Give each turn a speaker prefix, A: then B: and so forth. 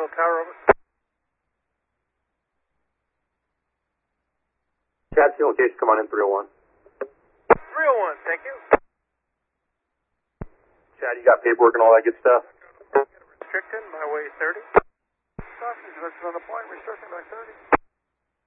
A: Tower, over.
B: Chad, see location, come on in 301.
A: 301, thank you.
B: Chad, you got paperwork and all that good stuff?
A: Restricting, my way 30. Sausage, listen on the point, restricting by 30.